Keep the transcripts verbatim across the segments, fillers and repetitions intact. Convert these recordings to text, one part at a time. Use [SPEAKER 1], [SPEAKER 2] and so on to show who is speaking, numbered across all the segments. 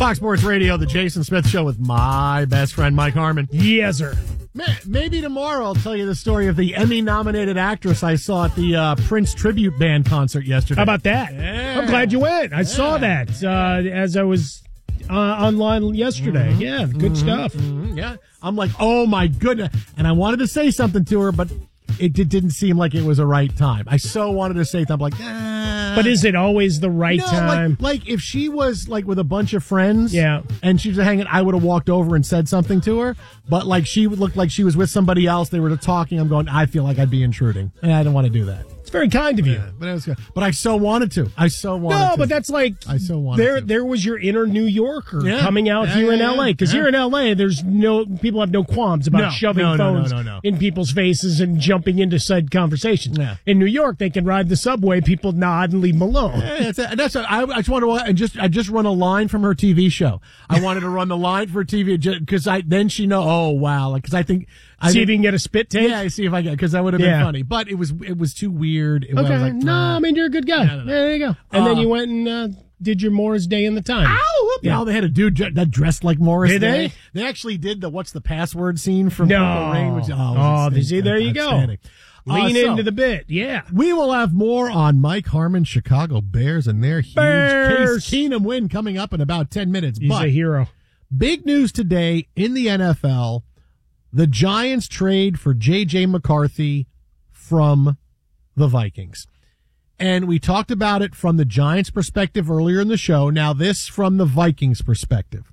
[SPEAKER 1] Fox Sports Radio, the Jason Smith Show with my best friend, Mike Harmon.
[SPEAKER 2] Yes, sir.
[SPEAKER 1] Maybe tomorrow I'll tell you the story of the Emmy-nominated actress I saw at the uh, Prince tribute band concert yesterday.
[SPEAKER 2] How about that?
[SPEAKER 1] Yeah.
[SPEAKER 2] I'm glad you went. I yeah. saw that uh, as I was uh, online yesterday. Mm-hmm. Yeah, good mm-hmm. stuff.
[SPEAKER 1] Mm-hmm. Yeah. I'm like, oh, my goodness. And I wanted to say something to her, but it did, didn't seem like it was the right time. I so wanted to say something. I'm like, ah.
[SPEAKER 2] But is it always the right
[SPEAKER 1] no,
[SPEAKER 2] time?
[SPEAKER 1] Like, like if she was like with a bunch of friends,
[SPEAKER 2] yeah,
[SPEAKER 1] and she was hanging, I would have walked over and said something to her. But like she would look like she was with somebody else. They were talking. I'm going, I feel like I'd be intruding, and I didn't want to do that.
[SPEAKER 2] It's very kind of you.
[SPEAKER 1] Yeah, but it was good. But I so wanted to. I so wanted
[SPEAKER 2] no,
[SPEAKER 1] to.
[SPEAKER 2] but that's like
[SPEAKER 1] I so wanted
[SPEAKER 2] there.
[SPEAKER 1] to.
[SPEAKER 2] There was your inner New Yorker
[SPEAKER 1] yeah.
[SPEAKER 2] coming out
[SPEAKER 1] yeah,
[SPEAKER 2] here
[SPEAKER 1] yeah,
[SPEAKER 2] in
[SPEAKER 1] yeah,
[SPEAKER 2] L A. Because
[SPEAKER 1] yeah.
[SPEAKER 2] here in L A, there's no people have no qualms about
[SPEAKER 1] no,
[SPEAKER 2] shoving
[SPEAKER 1] no, no,
[SPEAKER 2] phones
[SPEAKER 1] no, no, no.
[SPEAKER 2] in people's faces and jumping into said conversations.
[SPEAKER 1] Yeah.
[SPEAKER 2] In New York, they can ride the subway, people nod and leave them alone.
[SPEAKER 1] Yeah, that's a, that's a, I, I just want to and just I just run a line from her T V show. I wanted to run the line for T V because I then she know. Oh wow, like because I think. I
[SPEAKER 2] see
[SPEAKER 1] think,
[SPEAKER 2] if you can get a spit take.
[SPEAKER 1] Yeah, I see if I get because that would have been
[SPEAKER 2] yeah.
[SPEAKER 1] funny. But it was it was too weird. It
[SPEAKER 2] okay,
[SPEAKER 1] was like,
[SPEAKER 2] no, I mean you're a good guy.
[SPEAKER 1] No, no, no.
[SPEAKER 2] Yeah, there you go. And
[SPEAKER 1] uh,
[SPEAKER 2] then you went and uh, did your Morris Day in the Time.
[SPEAKER 1] Ow!
[SPEAKER 2] Yeah.
[SPEAKER 1] Now they had a dude that dressed like Morris
[SPEAKER 2] Did
[SPEAKER 1] Day.
[SPEAKER 2] they?
[SPEAKER 1] They actually did the what's the password scene from
[SPEAKER 2] no.
[SPEAKER 1] Purple Rain. Which, oh,
[SPEAKER 2] oh they see, there you go. Lean
[SPEAKER 1] uh, so,
[SPEAKER 2] into the bit. Yeah.
[SPEAKER 1] We will have more on Mike Harmon, Chicago Bears, and their huge
[SPEAKER 2] Bears.
[SPEAKER 1] Case Keenum win coming up in about ten minutes.
[SPEAKER 2] He's
[SPEAKER 1] but
[SPEAKER 2] a hero.
[SPEAKER 1] Big news today in the N F L. The Giants trade for J J. McCarthy from the Vikings. And we talked about it from the Giants' perspective earlier in the show. Now this from the Vikings' perspective.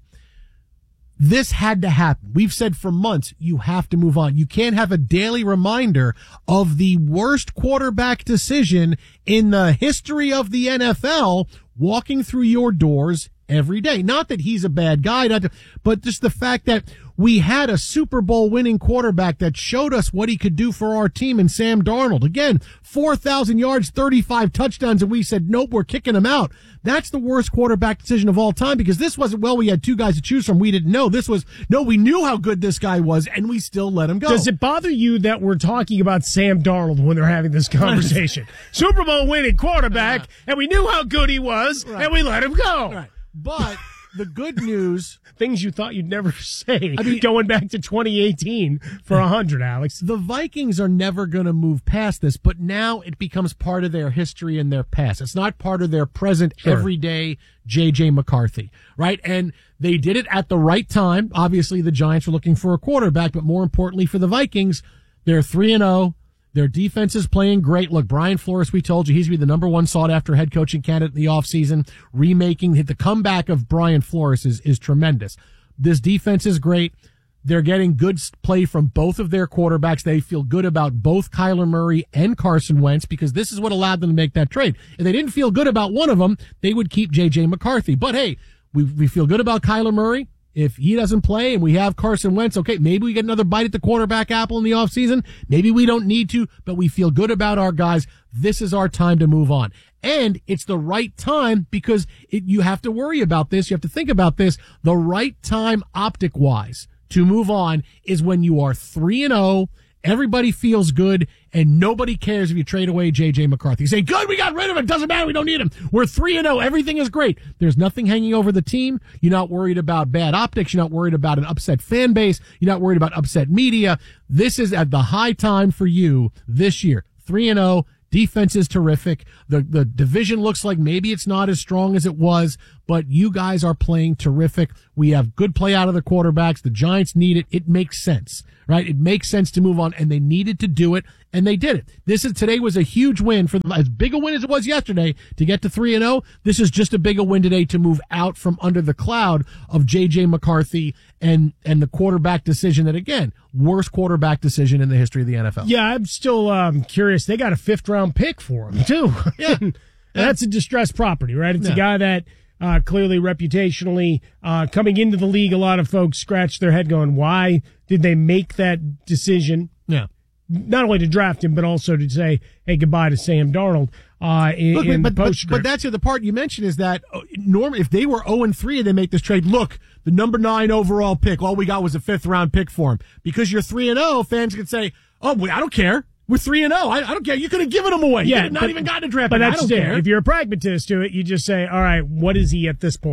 [SPEAKER 1] This had to happen. We've said for months, you have to move on. You can't have a daily reminder of the worst quarterback decision in the history of the N F L walking through your doors every day. Not that he's a bad guy, not to, but just the fact that we had a Super Bowl winning quarterback that showed us what he could do for our team in Sam Darnold. Again, four thousand yards, thirty-five touchdowns, and we said, nope, we're kicking him out. That's the worst quarterback decision of all time because this wasn't, well, we had two guys to choose from. We didn't know. This was, no, we knew how good this guy was, and we still let him go.
[SPEAKER 2] Does it bother you that we're talking about Sam Darnold when they're having this conversation? Super Bowl winning quarterback, uh, and we knew how good he was, right. and we let him go.
[SPEAKER 1] Right. But the good news,
[SPEAKER 2] things you thought you'd never say,
[SPEAKER 1] I mean,
[SPEAKER 2] going back to twenty eighteen for a hundred, Alex.
[SPEAKER 1] The Vikings are never going to move past this, but now it becomes part of their history and their past. It's not part of their present,
[SPEAKER 2] sure.
[SPEAKER 1] everyday J J. McCarthy, right? And they did it at the right time. Obviously, the Giants are looking for a quarterback, but more importantly for the Vikings, they're three and oh. Their defense is playing great. Look, Brian Flores, we told you, he's going to be the number one sought-after head coaching candidate in the offseason. Remaking, the comeback of Brian Flores is, is tremendous. This defense is great. They're getting good play from both of their quarterbacks. They feel good about both Kyler Murray and Carson Wentz because this is what allowed them to make that trade. If they didn't feel good about one of them, they would keep J J. McCarthy. But hey, we, we feel good about Kyler Murray. If he doesn't play and we have Carson Wentz, okay, maybe we get another bite at the quarterback apple in the offseason. Maybe we don't need to, but we feel good about our guys. This is our time to move on. And it's the right time because it, you have to worry about this. You have to think about this. The right time optic-wise to move on is when you are three and oh, everybody feels good, and nobody cares if you trade away J J. McCarthy. You say, good, we got rid of him. Doesn't matter. We don't need him. We're three and oh. Everything is great. There's nothing hanging over the team. You're not worried about bad optics. You're not worried about an upset fan base. You're not worried about upset media. This is at the high time for you this year. three and oh. Defense is terrific. The the division looks like maybe it's not as strong as it was, but you guys are playing terrific. We have good play out of the quarterbacks. The Giants need it. It makes sense, right? It makes sense to move on, and they needed to do it, and they did it. This is today was a huge win for them, as big a win as it was yesterday to get to three and oh. This is just a bigger win today to move out from under the cloud of J J. McCarthy and and the quarterback decision that, again, worst quarterback decision in the history of the N F L.
[SPEAKER 2] Yeah, I'm still um, curious. They got a fifth round pick for him too.
[SPEAKER 1] Yeah,
[SPEAKER 2] that's a distressed property, right? It's
[SPEAKER 1] yeah.
[SPEAKER 2] a guy that uh, clearly, reputationally, uh, coming into the league, a lot of folks scratch their head, going, "Why did they make that decision?"
[SPEAKER 1] Yeah.
[SPEAKER 2] Not only to draft him, but also to say, hey, goodbye to Sam Darnold uh, in,
[SPEAKER 1] look,
[SPEAKER 2] in
[SPEAKER 1] but,
[SPEAKER 2] the
[SPEAKER 1] but,
[SPEAKER 2] postscript.
[SPEAKER 1] but that's the part you mentioned is that, uh, norm, if they were oh and three and they make this trade, look, the number nine overall pick, all we got was a fifth round pick for him. Because you're three and oh, fans could say, oh, well, I don't care. We're three and oh. I, I don't care. You could have given him away. You
[SPEAKER 2] yeah,
[SPEAKER 1] could have not
[SPEAKER 2] but,
[SPEAKER 1] even gotten a draft
[SPEAKER 2] But
[SPEAKER 1] pick.
[SPEAKER 2] that's
[SPEAKER 1] I don't
[SPEAKER 2] it.
[SPEAKER 1] care.
[SPEAKER 2] If you're a pragmatist to it, you just say, all right, what is he at this point?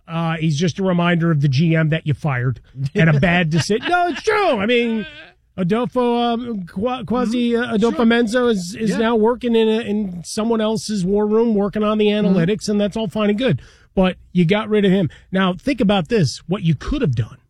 [SPEAKER 2] Uh, he's just a reminder of the G M that you fired and a bad decision. No, it's true. I mean, Adolfo um, Quasi uh, Adolfo sure. Menzo is, is yeah. now working in a, in someone else's war room, working on the analytics, mm-hmm. and that's all fine and good. But you got rid of him. Now, think about this. What you could have done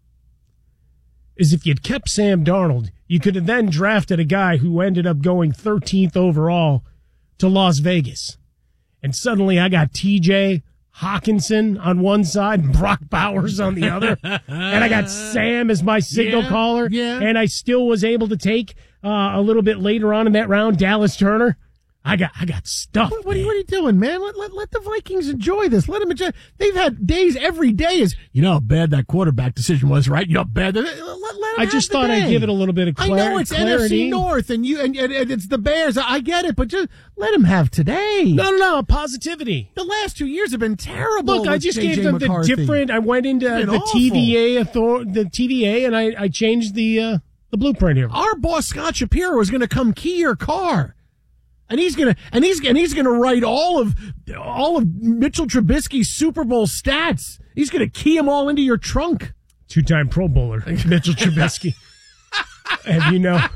[SPEAKER 2] is if you'd kept Sam Darnold, you could have then drafted a guy who ended up going thirteenth overall to Las Vegas. And suddenly I got T J Hawkinson on one side and Brock Bowers on the other. And I got Sam as my signal
[SPEAKER 1] yeah,
[SPEAKER 2] caller.
[SPEAKER 1] Yeah.
[SPEAKER 2] And I still was able to take uh, a little bit later on in that round Dallas Turner. I got I got stuff.
[SPEAKER 1] What, what, are, you, what are you doing, man? Let, let let the Vikings enjoy this. Let them enjoy. They've had days every day is, you know how bad that quarterback decision was, right? You know how bad. Let, let
[SPEAKER 2] I just thought
[SPEAKER 1] day.
[SPEAKER 2] I'd give it a little bit of clarity.
[SPEAKER 1] I know it's clarity. N F C North and you and, and, and it's the Bears. I get it, but just let them have today.
[SPEAKER 2] No, no, no. Positivity.
[SPEAKER 1] The last two years have been terrible.
[SPEAKER 2] Look, I just
[SPEAKER 1] J J
[SPEAKER 2] gave them
[SPEAKER 1] McCarthy.
[SPEAKER 2] the different. I went into the
[SPEAKER 1] awful.
[SPEAKER 2] T V A author, the T V A, and I, I changed the uh, the blueprint here.
[SPEAKER 1] Our boss Scott Shapiro is going to come key your car. And he's gonna and he's and he's gonna write all of all of Mitchell Trubisky's Super Bowl stats. He's gonna key them all into your trunk.
[SPEAKER 2] Two-time Pro Bowler Mitchell Trubisky. And you know.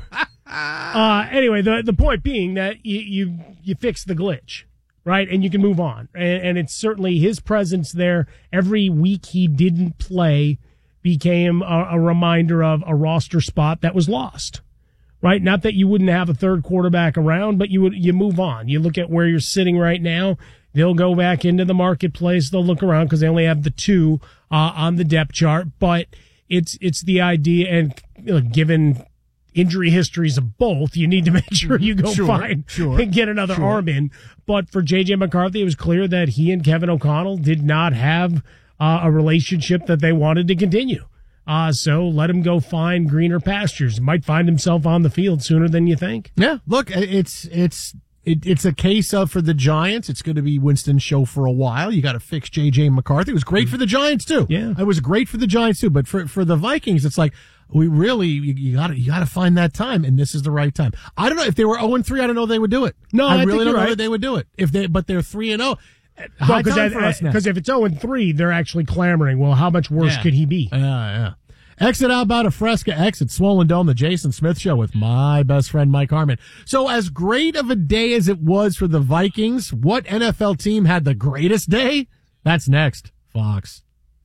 [SPEAKER 2] Uh, anyway, the the point being that you you you fix the glitch, right, and you can move on. And, and it's certainly his presence there every week he didn't play became a, a reminder of a roster spot that was lost. Right, not that you wouldn't have a third quarterback around, but you would you move on. You look at where you're sitting right now. They'll go back into the marketplace. They'll look around because they only have the two uh, on the depth chart. But it's it's the idea, and you know, given injury histories of both, you need to make sure you go
[SPEAKER 1] sure,
[SPEAKER 2] find
[SPEAKER 1] sure,
[SPEAKER 2] and get another
[SPEAKER 1] sure.
[SPEAKER 2] arm in. But for J J McCarthy, it was clear that he and Kevin O'Connell did not have uh, a relationship that they wanted to continue. Uh, so let him go find greener pastures. Might find himself on the field sooner than you think.
[SPEAKER 1] Yeah, look, it's it's it, it's a case of for the Giants. It's going to be Winston's show for a while. You got to fix J J McCarthy. It was great for the Giants too.
[SPEAKER 2] Yeah,
[SPEAKER 1] it was great for the Giants too. But for for the Vikings, it's like we really you got to you got to find that time, and this is the right time. I don't know if they were zero and three. I don't know if they would do it.
[SPEAKER 2] No,
[SPEAKER 1] I,
[SPEAKER 2] I
[SPEAKER 1] really
[SPEAKER 2] think
[SPEAKER 1] don't know
[SPEAKER 2] right.
[SPEAKER 1] that they would do it if they. But they're three and zero.
[SPEAKER 2] Because well, if it's zero and three, they're actually clamoring. Well, how much worse
[SPEAKER 1] yeah.
[SPEAKER 2] could he be?
[SPEAKER 1] Yeah, yeah. Exit out about a Fresca, exit Swollen Dome, the Jason Smith Show with my best friend Mike Harmon. So as great of a day as it was for the Vikings, what N F L team had the greatest day? That's next. Fox.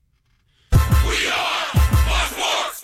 [SPEAKER 3] We are Fox Sports.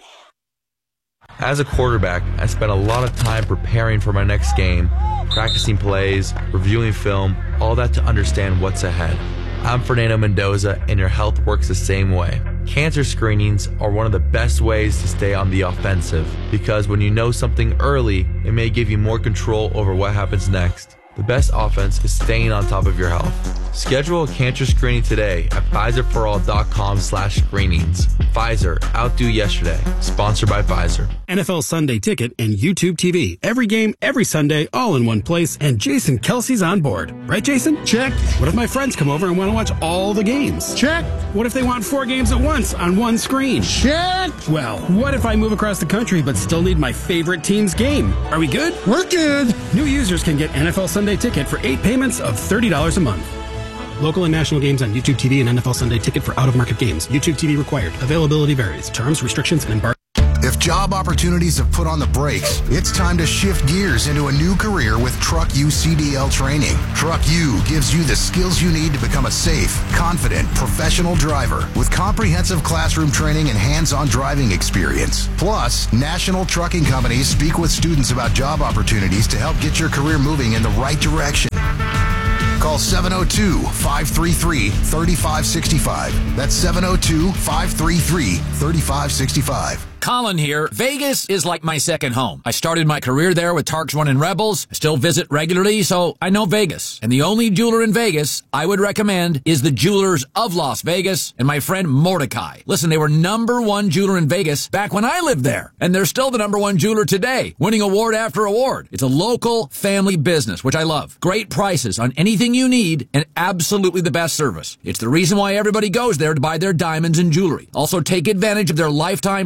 [SPEAKER 3] As a quarterback, I spent a lot of time preparing for my next game, practicing plays, reviewing film, all that to understand what's ahead. I'm Fernando Mendoza, and your health works the same way. Cancer screenings are one of the best ways to stay on the offensive, because when you know something early, it may give you more control over what happens next. The best offense is staying on top of your health. Schedule a cancer screening today at Pfizerforall.com slash screenings. Pfizer, outdo yesterday. Sponsored by Pfizer.
[SPEAKER 4] N F L Sunday Ticket and YouTube T V. Every game, every Sunday, all in one place, and Jason Kelsey's on board. Right, Jason?
[SPEAKER 1] Check.
[SPEAKER 4] What if my friends come over and want to watch all the games?
[SPEAKER 1] Check.
[SPEAKER 4] What if they want four games at once on one screen?
[SPEAKER 1] Check.
[SPEAKER 4] Well, what if I move across the country but still need my favorite team's game? Are we good?
[SPEAKER 1] We're good.
[SPEAKER 4] New users can get N F L Sunday Ticket for eight payments of thirty dollars a month. Local and national games on YouTube T V and N F L Sunday Ticket for out-of-market games. YouTube T V required. Availability varies. Terms, restrictions, and embargo.
[SPEAKER 5] If job opportunities have put on the brakes, it's time to shift gears into a new career with Truck U C D L training. Truck U gives you the skills you need to become a safe, confident, professional driver with comprehensive classroom training and hands-on driving experience. Plus, national trucking companies speak with students about job opportunities to help get your career moving in the right direction. Call seven oh two, five three three, three five six five. That's seven oh two, five three three, three five six five.
[SPEAKER 6] Colin here. Vegas is like my second home. I started my career there with Tarks One and Rebels. I still visit regularly, so I know Vegas. And the only jeweler in Vegas I would recommend is the Jewelers of Las Vegas and my friend Mordecai. Listen, they were number one jeweler in Vegas back when I lived there. And they're still the number one jeweler today, winning award after award. It's a local family business, which I love. Great prices on anything you need and absolutely the best service. It's the reason why everybody goes there to buy their diamonds and jewelry. Also, take advantage of their lifetime trade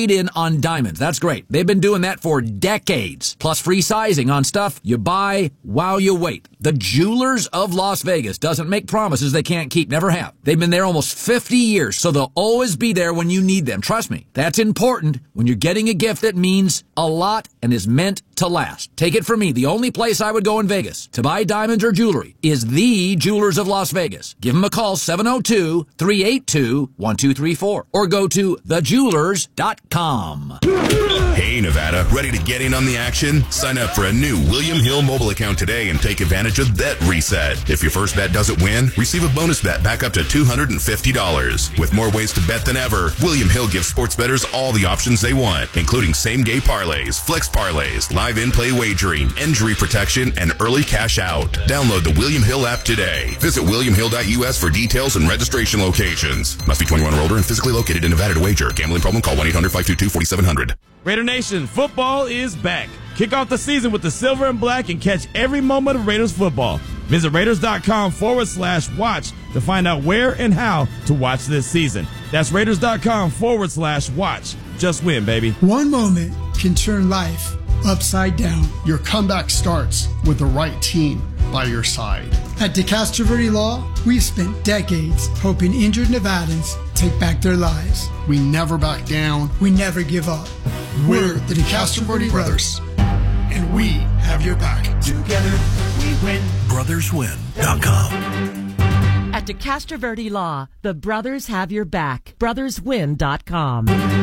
[SPEAKER 6] trade in on diamonds. That's great. They've been doing that for decades. Plus free sizing on stuff you buy while you wait. The Jewelers of Las Vegas doesn't make promises they can't keep. Never have. They've been there almost fifty years, so they'll always be there when you need them. Trust me. That's important when you're getting a gift that means a lot and is meant to last. Take it from me. The only place I would go in Vegas to buy diamonds or jewelry is the Jewelers of Las Vegas. Give them a call, seven oh two, three eight two, one two three four, or go to the jewelers dot com.
[SPEAKER 7] Hey, Nevada, ready to get in on the action? Sign up for a new William Hill mobile account today and take advantage of Bet Reset. If your first bet doesn't win, receive a bonus bet back up to two hundred fifty dollars. With more ways to bet than ever, William Hill gives sports bettors all the options they want, including same-game parlays, flex parlays, live in-play wagering, injury protection, and early cash out. Download the William Hill app today. Visit william hill dot u s for details and registration locations. Must be twenty-one or older and physically located in Nevada to wager. Gambling problem? Call one eight hundred, five two two, four seven zero zero.
[SPEAKER 8] Raider Nation, football is back. Kick off the season with the silver and black and catch every moment of Raiders football. Visit raiders.com forward slash watch to find out where and how to watch this season. That's raiders.com forward slash watch. Just win, baby.
[SPEAKER 9] One moment can turn life upside down.
[SPEAKER 10] Your comeback starts with the right team by your side.
[SPEAKER 9] At DeCastro Verde Law, we've spent decades helping injured Nevadans take back their lives.
[SPEAKER 10] We never back down.
[SPEAKER 9] We never give up.
[SPEAKER 10] We're the DeCastro Verde Brothers, and we have your back.
[SPEAKER 11] Together we win. brothers win dot com.
[SPEAKER 12] At DeCastro Verde Law, the brothers have your back. brothers win dot com.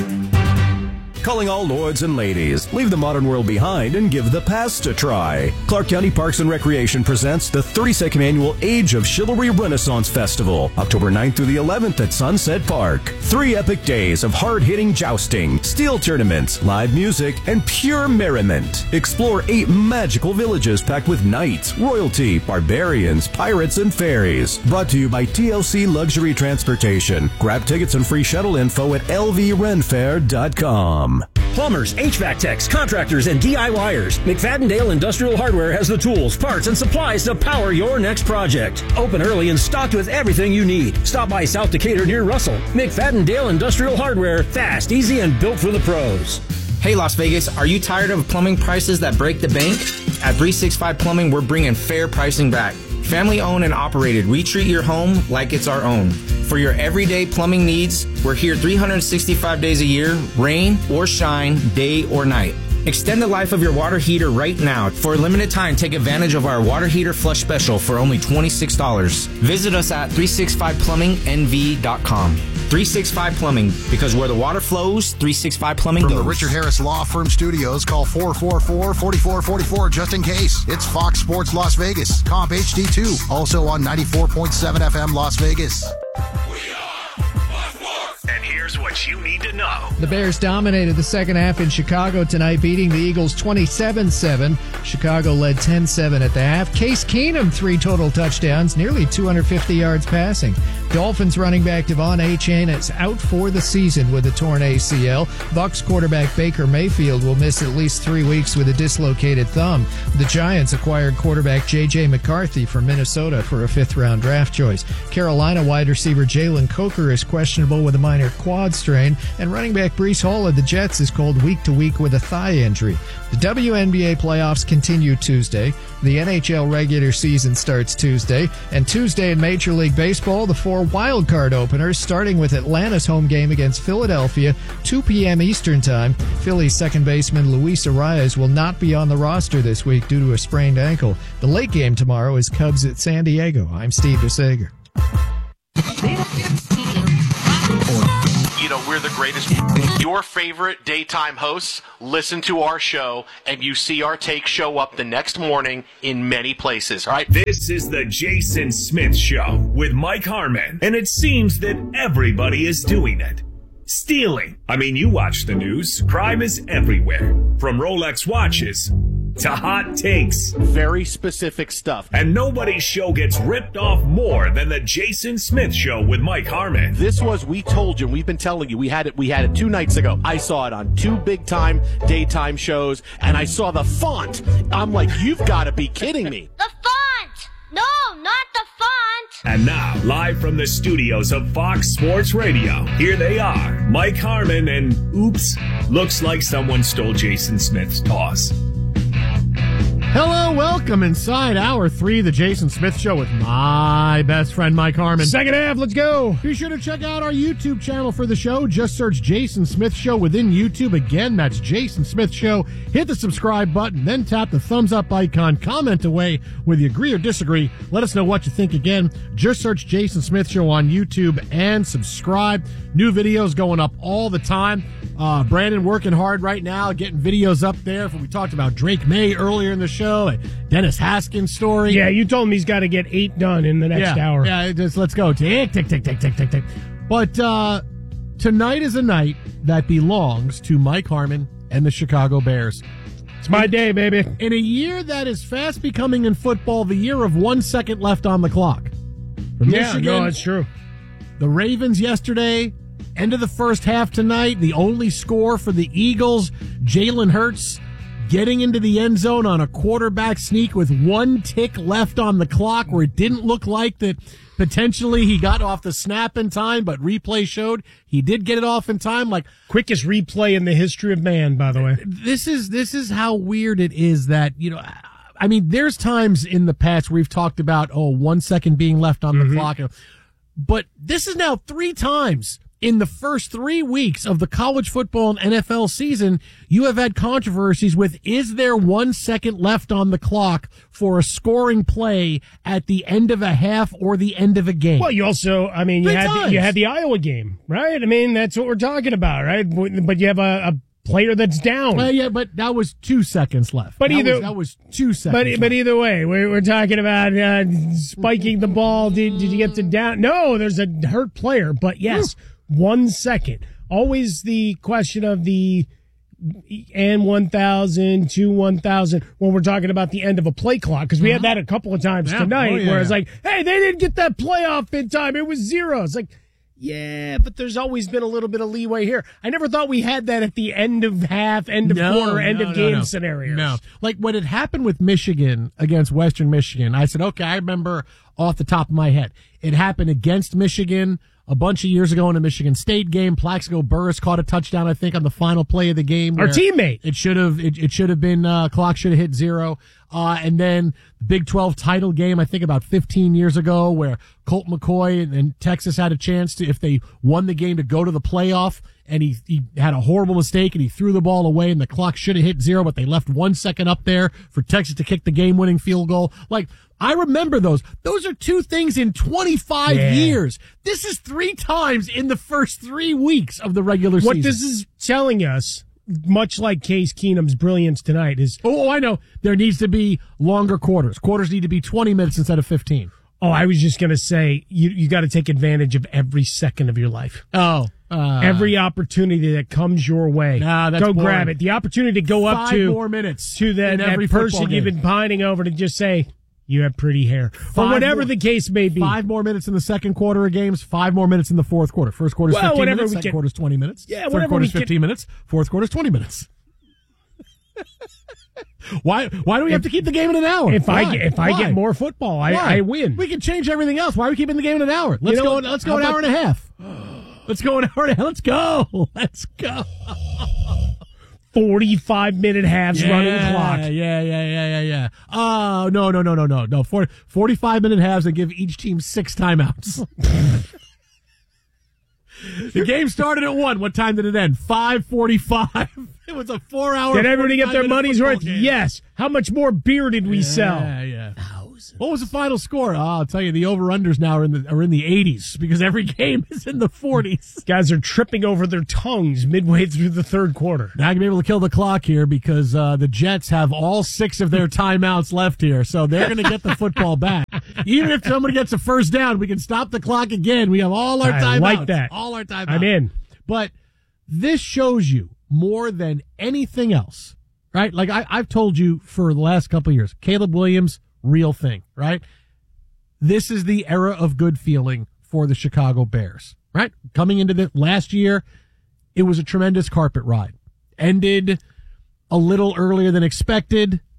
[SPEAKER 13] Calling all lords and ladies. Leave the modern world behind and give the past a try. Clark County Parks and Recreation presents the thirty-second Annual Age of Chivalry Renaissance Festival, October ninth through the eleventh at Sunset Park. Three epic days of hard-hitting jousting, steel tournaments, live music, and pure merriment. Explore eight magical villages packed with knights, royalty, barbarians, pirates, and fairies. Brought to you by T L C Luxury Transportation. Grab tickets and free shuttle info at l v renfair dot com.
[SPEAKER 14] Plumbers, H V A C techs, contractors, and D I Y ers. McFadden-Dale Industrial Hardware has the tools, parts, and supplies to power your next project. Open early and stocked with everything you need. Stop by South Decatur near Russell. McFadden-Dale Industrial Hardware. Fast, easy, and built for the pros.
[SPEAKER 15] Hey Las Vegas, are you tired of plumbing prices that break the bank? At three sixty-five Plumbing, we're bringing fair pricing back. Family owned and operated, we treat your home like it's our own. For your everyday plumbing needs, we're here three hundred sixty-five days a year, rain or shine, day or night. Extend the life of your water heater right now. For a limited time, take advantage of our water heater flush special for only twenty-six dollars. Visit us at three sixty-five plumbing n v dot com. three sixty-five Plumbing, because where the water flows, three sixty-five Plumbing
[SPEAKER 5] From
[SPEAKER 15] goes.
[SPEAKER 5] the Richard Harris Law Firm Studios, call four four four, four four four four just in case. It's Fox Sports Las Vegas, Comp H D two, also on ninety-four point seven F M Las Vegas.
[SPEAKER 16] And here's what you need to know.
[SPEAKER 17] The Bears dominated the second half in Chicago tonight, beating the Eagles twenty-seven seven. Chicago led ten seven at the half. Case Keenum, three total touchdowns, nearly two hundred fifty yards passing. Dolphins running back Devon Achane is out for the season with a torn A C L. Bucks quarterback Baker Mayfield will miss at least three weeks with a dislocated thumb. The Giants acquired quarterback J J McCarthy from Minnesota for a fifth-round draft choice. Carolina wide receiver Jalen Coker is questionable with a minor quad strain, and running back Breece Hall of the Jets is called week-to-week with a thigh injury. The W N B A playoffs continue Tuesday. The N H L regular season starts Tuesday. And Tuesday in Major League Baseball, the four wild card openers, starting with Atlanta's home game against Philadelphia, two p.m. Eastern Time. Phillies second baseman Luis Arias will not be on the roster this week due to a sprained ankle. The late game tomorrow is Cubs at San Diego. I'm Steve DeSager.
[SPEAKER 18] You know, we're the greatest. Your favorite daytime hosts listen to our show, and you see our take show up the next morning in many places, all right?
[SPEAKER 16] This is the Jason Smith Show with Mike Harmon, and it seems that everybody is doing it. Stealing. I mean, you watch the news. Crime is everywhere. From Rolex watches to hot takes.
[SPEAKER 18] Very specific stuff.
[SPEAKER 16] And nobody's show gets ripped off more than the Jason Smith Show with Mike Harmon.
[SPEAKER 18] This was, we told you, we've been telling you, we had it, we had it two nights ago. I saw it on two big time daytime shows, and I saw the font. I'm like, you've got to be kidding me.
[SPEAKER 19] The font! No, not the font!
[SPEAKER 16] And now, live from the studios of Fox Sports Radio, here they are, Mike Harmon and, oops, looks like someone stole Jason Smith's toss.
[SPEAKER 1] Hello, welcome inside hour three of the Jason Smith Show with my best friend, Mike Harmon.
[SPEAKER 2] Second half, let's go.
[SPEAKER 1] Be sure to check out our YouTube channel for the show. Just search Jason Smith Show within YouTube. Again, that's Jason Smith Show. Hit the subscribe button, then tap the thumbs up icon. Comment away whether you agree or disagree. Let us know what you think. Again, just search Jason Smith Show on YouTube and subscribe. New videos going up all the time. Uh, Brandon working hard right now, getting videos up there. We talked about Drake May earlier in the show, and Dennis Haskins' story.
[SPEAKER 2] Yeah, you told him he's got to get eight done in the next
[SPEAKER 1] yeah,
[SPEAKER 2] hour.
[SPEAKER 1] Yeah, just let's go. Tick, tick, tick, tick, tick, tick, tick. But uh, tonight is a night that belongs to Mike Harmon and the Chicago Bears.
[SPEAKER 2] It's my
[SPEAKER 1] in,
[SPEAKER 2] day, baby.
[SPEAKER 1] In a year that is fast becoming in football the year of one second left on the clock. From
[SPEAKER 2] yeah,
[SPEAKER 1] Michigan,
[SPEAKER 2] no, it's true.
[SPEAKER 1] The Ravens yesterday, end of the first half tonight, the only score for the Eagles, Jalen Hurts getting into the end zone on a quarterback sneak with one tick left on the clock where it didn't look like that potentially he got off the snap in time, but replay showed he did get it off in time. Like
[SPEAKER 2] quickest replay in the history of man, by the way.
[SPEAKER 1] This is, this is how weird it is that, you know, I mean, there's times in the past where we've talked about, oh, one second being left on the mm-hmm. clock, but this is now three times in the first three weeks of the college football and N F L season, you have had controversies with, is there one second left on the clock for a scoring play at the end of a half or the end of a game?
[SPEAKER 2] Well, you also, I mean, you
[SPEAKER 1] Three
[SPEAKER 2] had,
[SPEAKER 1] times.
[SPEAKER 2] the, you had the Iowa game, right? I mean, that's what we're talking about, right? But you have a, a player that's down.
[SPEAKER 1] Well, yeah, but that was two seconds left.
[SPEAKER 2] But
[SPEAKER 1] that
[SPEAKER 2] either
[SPEAKER 1] was, that was two seconds.
[SPEAKER 2] But
[SPEAKER 1] left.
[SPEAKER 2] but either way, we're we're talking about uh, spiking the ball. Did did you get to down? No, there's a hurt player. But yes. Woo. One second. Always the question of the and one thousand, to one thousand when we're talking about the end of a play clock, because we uh-huh. had that a couple of times yeah. tonight oh, yeah, where it's yeah. like, hey, they didn't get that play off in time. It was zero. It's like, yeah, but there's always been a little bit of leeway here. I never thought we had that at the end of half, end of
[SPEAKER 1] no,
[SPEAKER 2] quarter, end
[SPEAKER 1] no,
[SPEAKER 2] of
[SPEAKER 1] no,
[SPEAKER 2] game
[SPEAKER 1] no.
[SPEAKER 2] scenarios.
[SPEAKER 1] No. Like when it happened with Michigan against Western Michigan, I said, okay, I remember off the top of my head. It happened against Michigan a bunch of years ago in a Michigan State game. Plaxico Burress caught a touchdown, I think, on the final play of the game.
[SPEAKER 2] Our teammate.
[SPEAKER 1] It should have, it, it should have been, uh, clock should have hit zero. Uh, and then the Big twelve title game, I think about fifteen years ago, where Colt McCoy and, and Texas had a chance to, if they won the game, to go to the playoff. And he, he had a horrible mistake and he threw the ball away and the clock should have hit zero, but they left one second up there for Texas to kick the game winning field goal. Like, I remember those. Those are two things in twenty-five
[SPEAKER 2] yeah.
[SPEAKER 1] years. This is three times in the first three weeks of the regular
[SPEAKER 2] what
[SPEAKER 1] season.
[SPEAKER 2] What this is telling us, much like Case Keenum's brilliance tonight, is...
[SPEAKER 1] Oh, I know. There needs to be longer quarters. Quarters need to be twenty minutes instead of fifteen.
[SPEAKER 2] Oh, I was just going to say, you you got to take advantage of every second of your life.
[SPEAKER 1] Oh. Uh,
[SPEAKER 2] every opportunity that comes your way.
[SPEAKER 1] Nah, that's
[SPEAKER 2] go
[SPEAKER 1] boring.
[SPEAKER 2] grab it. The opportunity to go
[SPEAKER 1] Five
[SPEAKER 2] up to...
[SPEAKER 1] more minutes
[SPEAKER 2] to that, that person you've been pining over to just say... You have pretty hair. Five or whatever more, the case may be.
[SPEAKER 1] Five more minutes in the second quarter of games, five more minutes in the fourth quarter. First quarter's
[SPEAKER 2] well,
[SPEAKER 1] fifteen minutes, second
[SPEAKER 2] can,
[SPEAKER 1] quarter's twenty minutes.
[SPEAKER 2] Yeah,
[SPEAKER 1] third quarter's fifteen
[SPEAKER 2] can,
[SPEAKER 1] minutes, fourth quarter's twenty minutes. Why Why do we
[SPEAKER 2] if,
[SPEAKER 1] have to keep the game in an hour?
[SPEAKER 2] If
[SPEAKER 1] Why?
[SPEAKER 2] I if
[SPEAKER 1] Why?
[SPEAKER 2] I get more football, I, I win.
[SPEAKER 1] We can change everything else. Why are we keeping the game in an hour? Let's
[SPEAKER 2] you know,
[SPEAKER 1] go let's go an hour and a half. Let's go an hour and a half. Let's go. Let's go.
[SPEAKER 2] forty-five minute halves
[SPEAKER 1] yeah,
[SPEAKER 2] running clock.
[SPEAKER 1] Yeah, yeah, yeah, yeah, yeah. Oh, no, no, no, no, no, no. forty, forty-five minute halves and give each team six timeouts. The game started at one. What time did it end? five forty-five. It was a four hour.
[SPEAKER 2] Did everybody get their money's worth?
[SPEAKER 1] Game.
[SPEAKER 2] Yes. How much more beer did we
[SPEAKER 1] yeah,
[SPEAKER 2] sell?
[SPEAKER 1] Yeah, yeah. What was the final score? Oh, I'll tell you, the over-unders now are in the are in the eighties because every game is in the forties.
[SPEAKER 2] Guys are tripping over their tongues midway through the third quarter.
[SPEAKER 1] Now I'm going to be able to kill the clock here because uh, the Jets have all six of their timeouts left here, so they're going to get the football back. Even if somebody gets a first down, we can stop the clock again. We have all our timeouts.
[SPEAKER 2] I like that.
[SPEAKER 1] All our timeouts.
[SPEAKER 2] I'm in.
[SPEAKER 1] But this shows you more than anything else, right? Like I, I've told you for the last couple of years, Caleb Williams, real thing, right? This is the era of good feeling for the Chicago Bears, right? Coming into the last year, it was a tremendous carpet ride. Ended a little earlier than expected.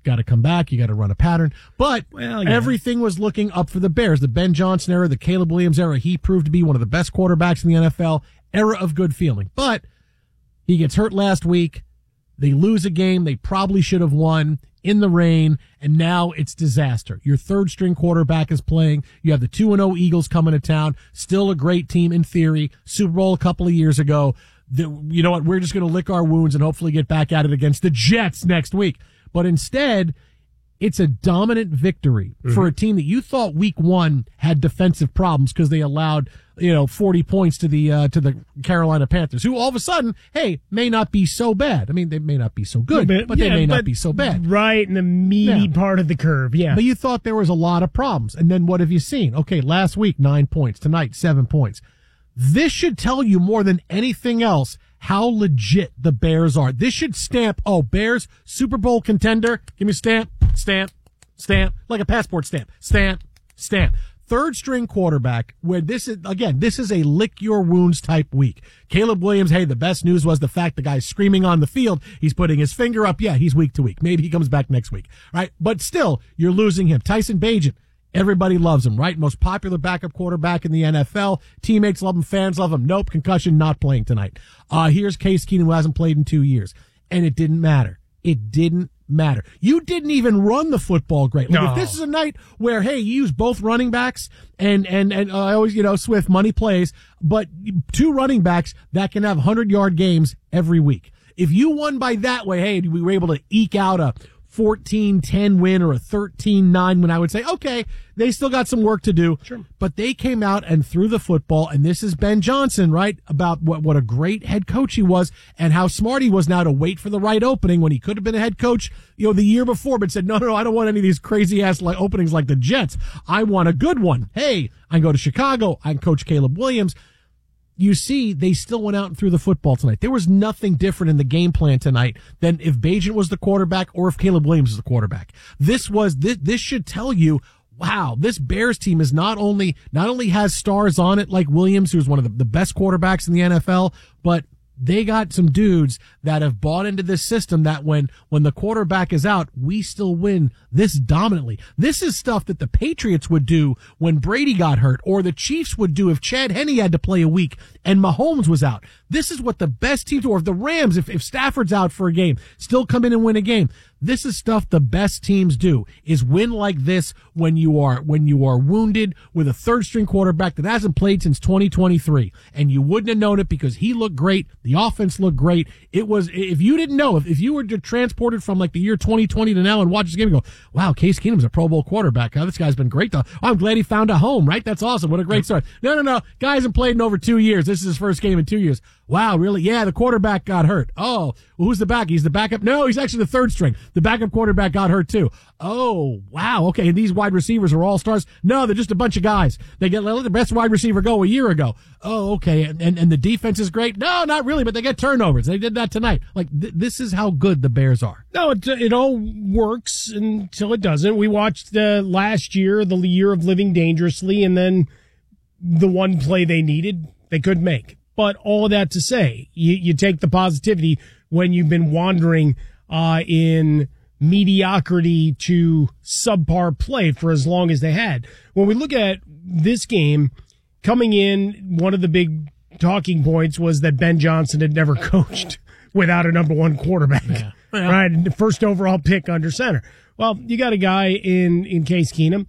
[SPEAKER 1] got to come back. You got to run a pattern. But
[SPEAKER 2] well, yeah.
[SPEAKER 1] everything was looking up for the Bears. The Ben Johnson era, the Caleb Williams era, he proved to be one of the best quarterbacks in the N F L. Era of good feeling. But he gets hurt last week. They lose a game they probably should have won in the rain, and now it's disaster. Your third string quarterback is playing. You have the two and oh Eagles coming to town. Still a great team in theory. Super Bowl a couple of years ago. The, you know what? We're just going to lick our wounds and hopefully get back at it against the Jets next week. But instead, it's a dominant victory mm-hmm. for a team that you thought week one had defensive problems because they allowed, you know, forty points to the, uh, to the Carolina Panthers, who all of a sudden, hey, may not be so bad. I mean, they may not be so good, yeah, but, but yeah, they may but not be so bad.
[SPEAKER 2] Right in the meaty
[SPEAKER 1] yeah.
[SPEAKER 2] part of the curve, yeah.
[SPEAKER 1] But you thought there was a lot of problems. And then what have you seen? Okay, last week, nine points. Tonight, seven points. This should tell you more than anything else how legit the Bears are. This should stamp, oh, Bears, Super Bowl contender. Give me a stamp, stamp, stamp, like a passport stamp. Stamp, stamp. Third string quarterback, where this is, again, this is a lick your wounds type week. Caleb Williams, hey, the best news was the fact the guy's screaming on the field. He's putting his finger up. Yeah, he's week to week. Maybe he comes back next week, right? But still, you're losing him. Tyson Bagent. Everybody loves him, right? Most popular backup quarterback in the N F L. Teammates love him. Fans love him. Nope. Concussion, not playing tonight. Uh, here's Case Keenum, who hasn't played in two years. And it didn't matter. It didn't matter. You didn't even run the football great. Like,
[SPEAKER 2] no.
[SPEAKER 1] If this is a night where, hey, you use both running backs and, and, and uh, I always, you know, Swift, money plays, but two running backs that can have hundred-yard games every week. If you won by that way, hey, we were able to eke out a fourteen ten win or a thirteen nine win, I would say, okay, they still got some work to do.
[SPEAKER 2] Sure.
[SPEAKER 1] But they came out and threw the football, and this is Ben Johnson, right, about what, what a great head coach he was and how smart he was now to wait for the right opening when he could have been a head coach, you know, the year before, but said, no, no, no, I don't want any of these crazy-ass like openings like the Jets. I want a good one. Hey, I can go to Chicago. I can coach Caleb Williams. You see, they still went out and threw the football tonight. There was nothing different in the game plan tonight than if Bagent was the quarterback or if Caleb Williams was the quarterback. This was, this, this should tell you, wow, this Bears team is not only, not only has stars on it like Williams, who's one of the, the best quarterbacks in the N F L, but they got some dudes that have bought into this system that when, when the quarterback is out, we still win this dominantly. This is stuff that the Patriots would do when Brady got hurt, or the Chiefs would do if Chad Henne had to play a week and Mahomes was out. This is what the best teams do. Or if the Rams, if, if Stafford's out for a game, still come in and win a game. This is stuff the best teams do, is win like this when you are, when you are wounded with a third string quarterback that hasn't played since twenty twenty-three. And you wouldn't have known it because he looked great. The offense looked great. It was, if you didn't know, if, if you were transported from like the year twenty twenty to now and watch this game and go, wow, Case Keenum's a Pro Bowl quarterback. Oh, this guy's been great though. Oh, I'm glad he found a home, right? That's awesome. What a great start. No, no, no. Guy hasn't played in over two years. This is his first game in two years. Wow, really? Yeah, the quarterback got hurt. Oh, well, who's the back? He's the backup. No, he's actually the third string. The backup quarterback got hurt too. Oh, wow. Okay, and these wide receivers are all stars? No, they're just a bunch of guys. They get let the best wide receiver go a year ago. Oh, okay, and, and, and the defense is great? No, not really, but they get turnovers. They did that tonight. Like, th- this is how good the Bears are.
[SPEAKER 2] No, it, it all works until it doesn't. We watched uh, last year, the year of living dangerously, and then the one play they needed, they couldn't make. But all of that to say, you, you take the positivity when you've been wandering uh, in mediocrity to subpar play for as long as they had. When we look at this game, coming in, one of the big talking points was that Ben Johnson had never coached without a number one quarterback,
[SPEAKER 1] yeah. Well,
[SPEAKER 2] right? And the first overall pick under center. Well, you got a guy in, in Case Keenum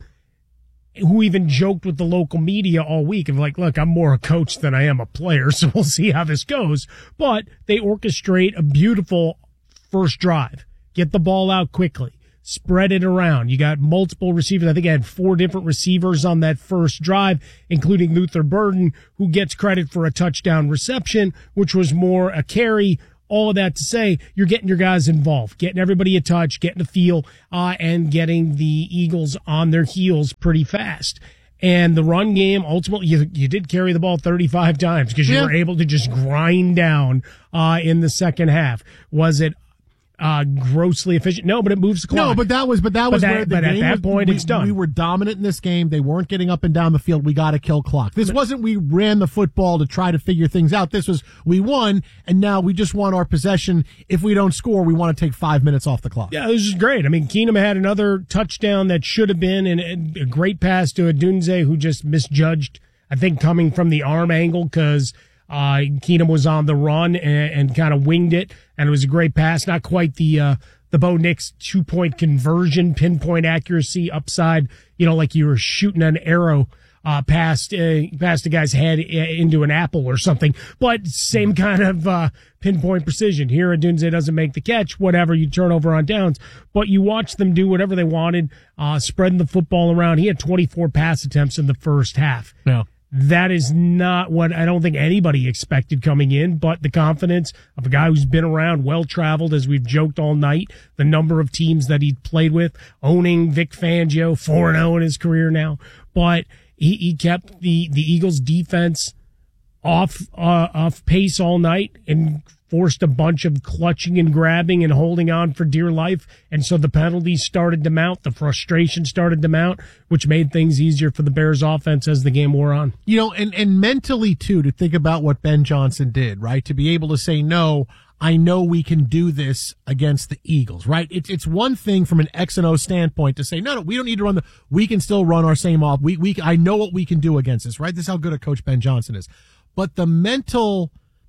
[SPEAKER 2] who even joked with the local media all week of like, look, I'm more a coach than I am a player, so we'll see how this goes. But they orchestrate a beautiful first drive. Get the ball out quickly. Spread it around. You got multiple receivers. I think I had four different receivers on that first drive, including Luther Burden, who gets credit for a touchdown reception, which was more a carry. All of that to say, you're getting your guys involved, getting everybody a touch, getting a feel, uh, and getting the Eagles on their heels pretty fast. And the run game, ultimately, you, you did carry the ball thirty-five times because you
[SPEAKER 1] yeah.
[SPEAKER 2] were able to just grind down uh, in the second half. Was it uh, grossly efficient. No, but it moves the clock.
[SPEAKER 1] No, but that was, but that was
[SPEAKER 2] but
[SPEAKER 1] where
[SPEAKER 2] that,
[SPEAKER 1] the
[SPEAKER 2] but
[SPEAKER 1] game
[SPEAKER 2] at that
[SPEAKER 1] was,
[SPEAKER 2] point,
[SPEAKER 1] we,
[SPEAKER 2] it's done.
[SPEAKER 1] We were dominant in this game. They weren't getting up and down the field. We got to kill clock. This wasn't we ran the football to try to figure things out. This was we won, and now we just want our possession. If we don't score, we want to take five minutes off the clock.
[SPEAKER 2] Yeah, this is great. I mean, Keenum had another touchdown that should have been, and a great pass to Odunze, who just misjudged, I think, coming from the arm angle because uh, Keenum was on the run and, and kind of winged it, and it was a great pass. Not quite the uh, the Bo Nix two-point conversion, pinpoint accuracy, upside, you know, like you were shooting an arrow uh, past, uh, past a guy's head into an apple or something. But same kind of uh, pinpoint precision. Here, Odunze doesn't make the catch, whatever, you turn over on downs. But you watch them do whatever they wanted, uh, spreading the football around. He had twenty-four pass attempts in the first half.
[SPEAKER 1] No.
[SPEAKER 2] That is not what I don't think anybody expected coming in, but the confidence of a guy who's been around, well-traveled, as we've joked all night, the number of teams that he played with, owning Vic Fangio, four and oh in his career now. But he, he kept the, the Eagles' defense off, uh, off pace all night and forced a bunch of clutching and grabbing and holding on for dear life. And so the penalties started to mount. The frustration started to mount, which made things easier for the Bears offense as the game wore on.
[SPEAKER 1] You know, and, and mentally, too, to think about what Ben Johnson did, right? To be able to say, no, I know we can do this against the Eagles, right? It's, it's one thing from an X and O standpoint to say, no, no, we don't need to run the, we can still run our same off. We, we, I know what we can do against this, right? This is how good a coach Ben Johnson is. But the mental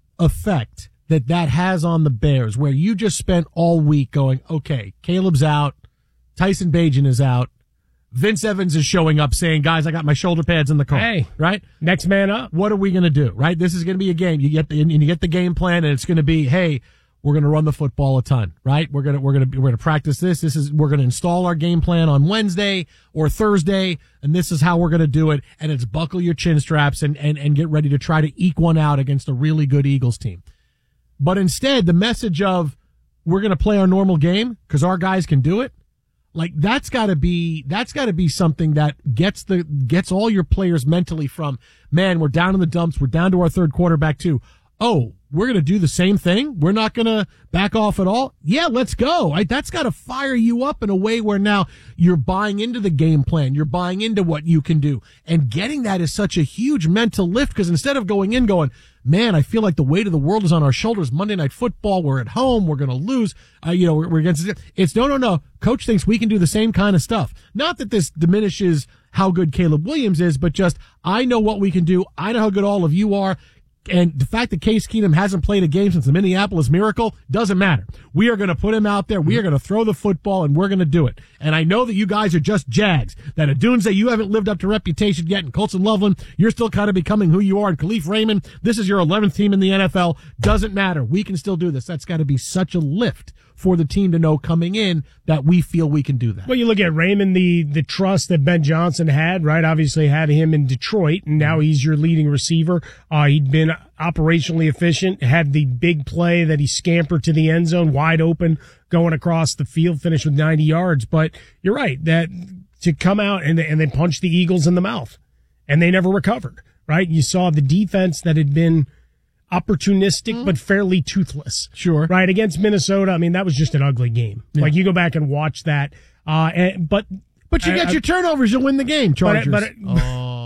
[SPEAKER 1] effect that that has on the Bears, where you just spent all week going, okay, Caleb's out, Tyson Bagent is out, Vince Evans is showing up saying, guys, I got my shoulder pads in the car.
[SPEAKER 2] Hey,
[SPEAKER 1] right?
[SPEAKER 2] Next man up.
[SPEAKER 1] What are we going to do, right? This is going to be a game. You get the, and you get the game plan, and it's going to be, hey, we're going to run the football a ton, right? We're going to, we're going to, we're going to practice this. This is, we're going to install our game plan on Wednesday or Thursday, and this is how we're going to do it. And it's buckle your chin straps and, and, and get ready to try to eke one out against a really good Eagles team. But instead, the message of we're going to play our normal game because our guys can do it, like that's got to be that's got to be something that gets the gets all your players mentally from, man, we're down in the dumps, we're down to our third quarterback too. Oh, we're going to do the same thing. We're not going to back off at all. Yeah, let's go. Right? That's got to fire you up in a way where now you're buying into the game plan. You're buying into what you can do. And getting that is such a huge mental lift because instead of going in going, man, I feel like the weight of the world is on our shoulders. Monday Night Football, we're at home, we're going to lose. Uh, you know, we're, we're against it. It's no, no, no. Coach thinks we can do the same kind of stuff. Not that this diminishes how good Caleb Williams is, but just I know what we can do. I know how good all of you are. And the fact that Case Keenum hasn't played a game since the Minneapolis Miracle doesn't matter. We are going to put him out there. We are going to throw the football, and we're going to do it. And I know that you guys are just Jags. That Odunze, you haven't lived up to reputation yet. And Colson Loveland, you're still kind of becoming who you are. And Khalif Raymond, this is your eleventh team in the N F L. Doesn't matter. We can still do this. That's got to be such a lift for the team to know coming in that we feel we can do that.
[SPEAKER 2] Well, you look at Raymond, the, the trust that Ben Johnson had, right? Obviously had him in Detroit, and now he's your leading receiver. Uh, he'd been operationally efficient, had the big play that he scampered to the end zone, wide open, going across the field, finished with ninety yards. But you're right, that to come out and, and then punch the Eagles in the mouth, and they never recovered, right? You saw the defense that had been opportunistic, mm. but fairly toothless.
[SPEAKER 1] Sure.
[SPEAKER 2] Right. Against Minnesota. I mean, that was just an ugly game. Yeah. Like you go back and watch that. Uh, and, but,
[SPEAKER 1] but you I, get I, your turnovers. You'll win the game. Chargers.
[SPEAKER 2] But, but,
[SPEAKER 1] oh,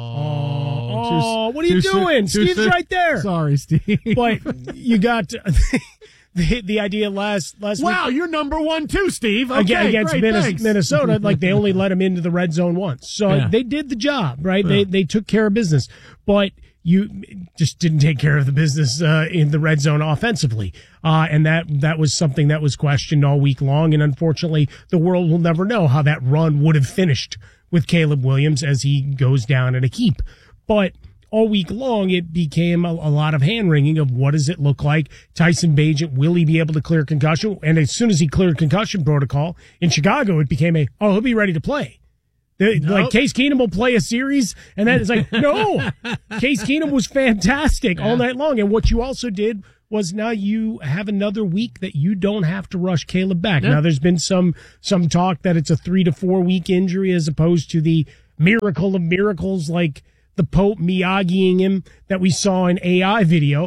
[SPEAKER 2] oh, too, what are you doing? Soon, Steve's right there.
[SPEAKER 1] Sorry, Steve.
[SPEAKER 2] But you got the, the idea last, last
[SPEAKER 1] wow,
[SPEAKER 2] week.
[SPEAKER 1] you're number one too, Steve. Okay,
[SPEAKER 2] against
[SPEAKER 1] great,
[SPEAKER 2] Minnesota, Minnesota, like they only let him into the red zone once. So yeah. they did the job, right? Yeah. They, they took care of business, but you just didn't take care of the business uh, in the red zone offensively. Uh, and that that was something that was questioned all week long. And unfortunately, the world will never know how that run would have finished with Caleb Williams as he goes down at a keep. But all week long, it became a, a lot of hand-wringing of what does it look like? Tyson Bagent, will he be able to clear concussion? And as soon as he cleared concussion protocol in Chicago, it became a, oh, he'll be ready to play. Nope. Like Case Keenum will play a series, and then it's like, no, Case Keenum was fantastic yeah. all night long. And what you also did was now you have another week that you don't have to rush Caleb back. Yeah. Now there's been some some talk that it's a three to four week injury as opposed to the miracle of miracles like the Pope Miyagiing him that we saw in A I video.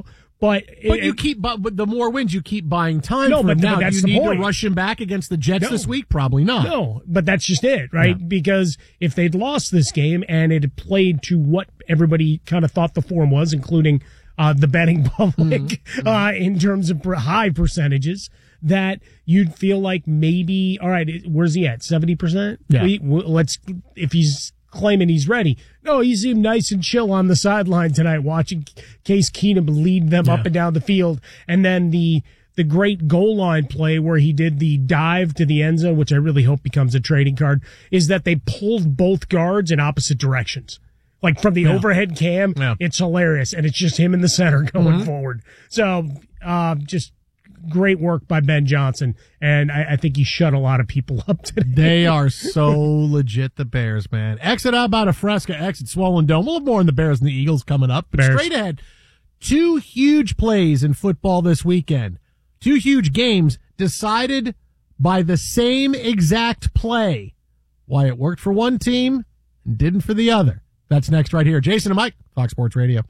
[SPEAKER 2] But,
[SPEAKER 1] but
[SPEAKER 2] it,
[SPEAKER 1] you keep, but, but the more wins, you keep buying time
[SPEAKER 2] no,
[SPEAKER 1] for
[SPEAKER 2] but,
[SPEAKER 1] him. Now,
[SPEAKER 2] but that's
[SPEAKER 1] do you
[SPEAKER 2] the
[SPEAKER 1] need
[SPEAKER 2] point.
[SPEAKER 1] to rush him back against the Jets
[SPEAKER 2] No.
[SPEAKER 1] this week? Probably not.
[SPEAKER 2] No, but that's just it, right?
[SPEAKER 1] Yeah.
[SPEAKER 2] Because if they'd lost this game and it had played to what everybody kind of thought the form was, including uh, the betting public, mm-hmm. uh, in terms of high percentages, that you'd feel like maybe, all right, where's he at? seventy percent?
[SPEAKER 1] Yeah.
[SPEAKER 2] We, let's, if he's claiming he's ready. No, he seemed nice and chill on the sideline tonight, watching Case Keenum lead them yeah. up and down the field. And then the the great goal line play where he did the dive to the end zone, which I really hope becomes a trading card, is that they pulled both guards in opposite directions. Like from the yeah. overhead cam, yeah. it's hilarious. And it's just him in the center going mm-hmm. forward. So uh, just great work by Ben Johnson, and I, I think he shut a lot of people up today.
[SPEAKER 1] They are so legit, the Bears, man. Exit out about a Fresca, exit Swollen Dome. We'll have more on the Bears and the Eagles coming up. But
[SPEAKER 2] Bears.
[SPEAKER 1] Straight ahead, two huge plays in football this weekend. Two huge games decided by the same exact play. Why it worked for one team and didn't for the other. That's next right here. Jason and Mike, Fox Sports Radio.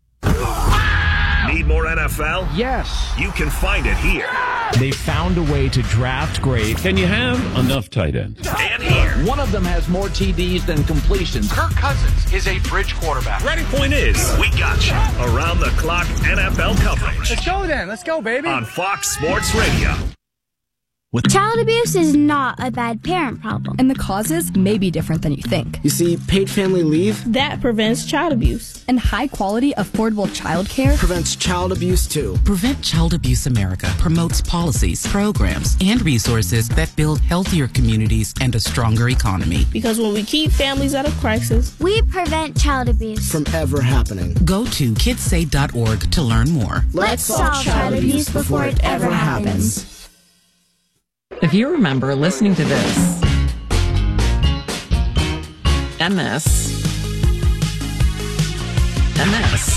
[SPEAKER 16] Need more N F L?
[SPEAKER 19] Yes.
[SPEAKER 16] You can find it here.
[SPEAKER 19] They found a way to draft great.
[SPEAKER 20] Can you have enough tight ends?
[SPEAKER 16] And here.
[SPEAKER 6] One of them has more T Ds than completions.
[SPEAKER 18] Kirk Cousins is a bridge quarterback.
[SPEAKER 16] Ready? Point is, we got you. Around the clock N F L coverage.
[SPEAKER 19] Let's go then. Let's go, baby.
[SPEAKER 16] On Fox Sports Radio.
[SPEAKER 21] Child abuse is not a bad parent problem.
[SPEAKER 22] And the causes may be different than you think.
[SPEAKER 23] You see, paid family leave
[SPEAKER 24] that prevents child abuse.
[SPEAKER 22] And high quality, affordable child care
[SPEAKER 23] prevents child abuse too.
[SPEAKER 25] Prevent Child Abuse America promotes policies, programs, and resources that build healthier communities and a stronger economy.
[SPEAKER 24] Because when we keep families out of crisis,
[SPEAKER 21] we prevent child abuse
[SPEAKER 23] from ever happening.
[SPEAKER 25] Go to kids save dot org to learn more.
[SPEAKER 21] Let's, Let's solve child abuse before it ever happens. happens.
[SPEAKER 26] If you remember listening to this, and this, and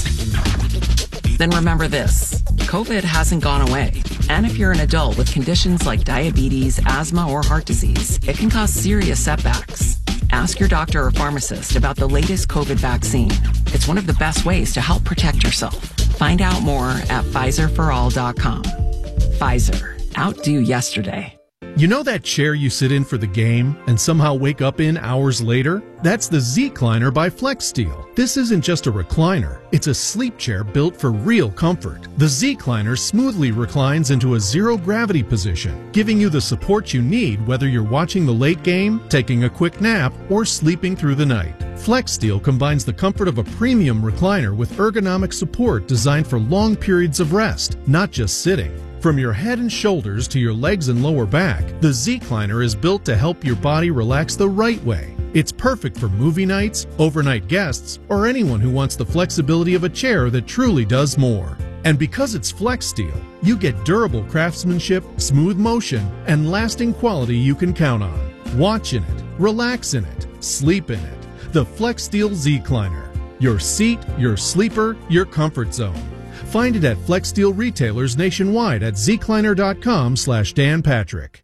[SPEAKER 26] this, then remember this. COVID hasn't gone away. And if you're an adult with conditions like diabetes, asthma, or heart disease, it can cause serious setbacks. Ask your doctor or pharmacist about the latest COVID vaccine. It's one of the best ways to help protect yourself. Find out more at Pfizer for all dot com. Pfizer. Outdo yesterday.
[SPEAKER 27] You know that chair you sit in for the game and somehow wake up in hours later? That's the Z-Cliner by FlexSteel. This isn't just a recliner. It's a sleep chair built for real comfort. The Z-Cliner smoothly reclines into a zero-gravity position, giving you the support you need whether you're watching the late game, taking a quick nap, or sleeping through the night. FlexSteel combines the comfort of a premium recliner with ergonomic support designed for long periods of rest, not just sitting. From your head and shoulders to your legs and lower back, the Z-Cliner is built to help your body relax the right way. It's perfect for movie nights, overnight guests, or anyone who wants the flexibility of a chair that truly does more. And because it's FlexSteel, you get durable craftsmanship, smooth motion, and lasting quality you can count on. Watch in it, relax in it, sleep in it. The FlexSteel Z-Cliner. Your seat, your sleeper, your comfort zone. Find it at FlexSteel retailers nationwide at zcliner.com slash Dan Patrick.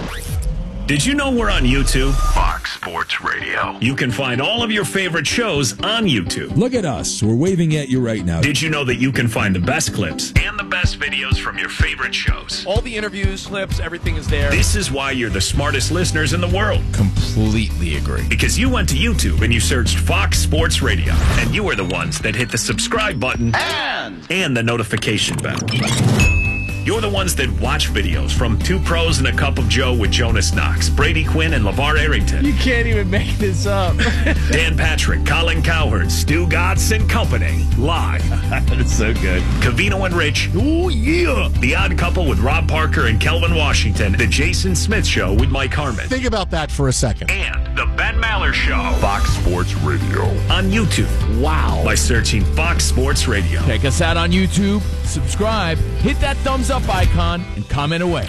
[SPEAKER 16] Did you know we're on YouTube?
[SPEAKER 7] Fox Sports Radio.
[SPEAKER 16] You can find all of your favorite shows on YouTube.
[SPEAKER 28] Look at us. We're waving at you right now.
[SPEAKER 16] Did you know that you can find the best clips and the best videos from your favorite shows?
[SPEAKER 18] All the interviews, clips, everything is there.
[SPEAKER 16] This is why you're the smartest listeners in the world.
[SPEAKER 28] Completely agree.
[SPEAKER 16] Because you went to YouTube and you searched Fox Sports Radio, and you were the ones that hit the subscribe button
[SPEAKER 18] and,
[SPEAKER 16] and the notification bell. You're the ones that watch videos from Two Pros and a Cup of Joe with Jonas Knox, Brady Quinn, and LeVar Arrington.
[SPEAKER 19] You can't even make this up.
[SPEAKER 16] Dan Patrick, Colin Cowherd, Stu Godson and Company. Live.
[SPEAKER 28] That's so good.
[SPEAKER 16] Cavino and Rich. Ooh, yeah. The Odd Couple with Rob Parker and Kelvin Washington. The Jason Smith Show with Mike Harmon.
[SPEAKER 29] Think about that for a second.
[SPEAKER 16] And The Ben Maller Show.
[SPEAKER 7] Fox Sports Radio.
[SPEAKER 16] On YouTube.
[SPEAKER 28] Wow.
[SPEAKER 16] By searching Fox Sports Radio.
[SPEAKER 28] Check us out on YouTube. Subscribe. Hit that thumbs up icon and comment away.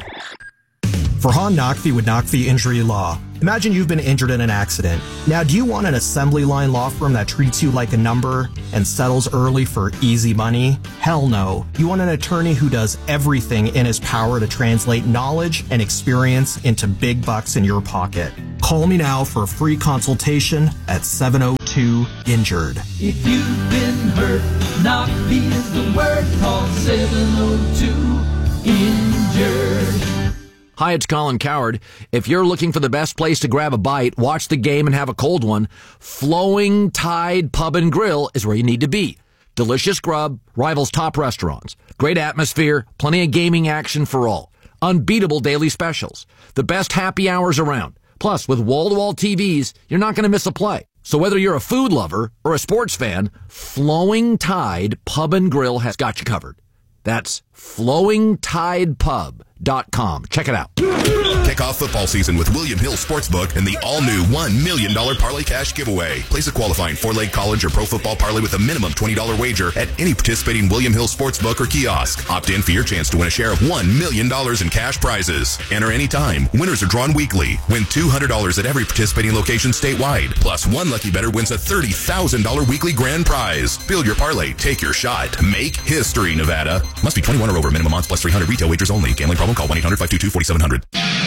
[SPEAKER 30] Farhan Naqvi with Naqvi Injury Law. Imagine you've been injured in an accident. Now, do you want an assembly line law firm that treats you like a number and settles early for easy money? Hell no. You want an attorney who does everything in his power to translate knowledge and experience into big bucks in your pocket. Call me now for a free consultation at seven oh two two, injured.
[SPEAKER 3] If you've been hurt, knock me is the word. Call seven oh two, injured.
[SPEAKER 6] Hi, it's Colin Cowherd. If you're looking for the best place to grab a bite, watch the game, and have a cold one, Flowing Tide Pub and Grill is where you need to be. Delicious grub, rivals top restaurants, great atmosphere, plenty of gaming action for all, unbeatable daily specials, the best happy hours around. Plus, with wall-to-wall T Vs, you're not going to miss a play. So whether you're a food lover or a sports fan, Flowing Tide Pub and Grill has got you covered. That's flowing tide pub dot com. Check it out.
[SPEAKER 7] Kick off football season with William Hill Sportsbook and the all-new one million dollars Parlay Cash giveaway. Place a qualifying four-leg college or pro football parlay with a minimum twenty dollars wager at any participating William Hill Sportsbook or kiosk. Opt in for your chance to win a share of one million dollars in cash prizes. Enter anytime. Winners are drawn weekly. Win two hundred dollars at every participating location statewide. Plus, one lucky bettor wins a thirty thousand dollars weekly grand prize. Build your parlay. Take your shot. Make history, Nevada. Must be twenty-one or over. Minimum odds plus three hundred. Retail wagers only. Gambling problem? Call one eight hundred five two two four seven zero zero.